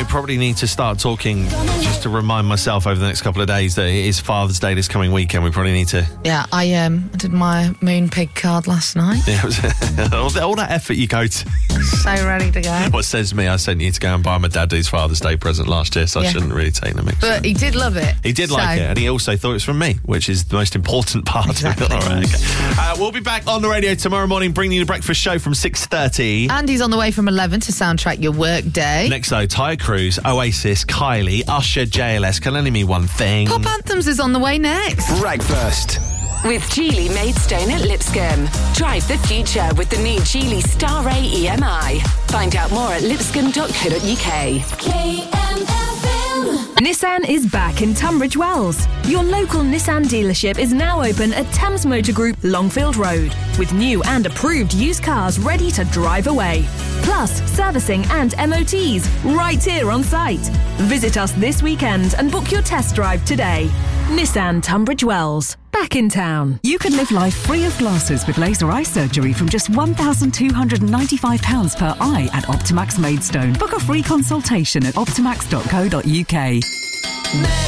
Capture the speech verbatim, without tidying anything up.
probably need to start talking just to remind myself over the next couple of days that it is Father's Day this coming weekend. We probably need to... Yeah, I um, I did my Moon Pig card last night. Yeah, all, that, all that effort you go to. So ready to go. What says to me, I sent you to go and buy my dad his Father's Day present last year, so yeah. I shouldn't really take the mix. But he did love it. He did so. like it, and he also thought it was from me, which is the most important part exactly. of it. All right, okay. uh, we'll be back on the radio tomorrow morning, bringing you the breakfast show from six thirty. Andy's on the way from eleven to soundtrack your work day. Next, though, Tyre Cruz, Oasis, Kylie, Usher, J L S, Can Only Mean One Thing. Pop Anthems is on the way next. Breakfast with Geely Maidstone at Lipscomb. Drive the future with the new Geely Star A E M I. Find out more at lipscomb dot co dot uk. K M F M. Nissan is back in Tunbridge Wells. Your local Nissan dealership is now open at Thames Motor Group, Longfield Road, with new and approved used cars ready to drive away. Plus, servicing and M O Ts right here on site. Visit us this weekend and book your test drive today. Nissan Tunbridge Wells, back in town. You can live life free of glasses with laser eye surgery from just one thousand two hundred ninety-five pounds per eye at Optimax Maidstone. Book a free consultation at optimax dot co dot uk.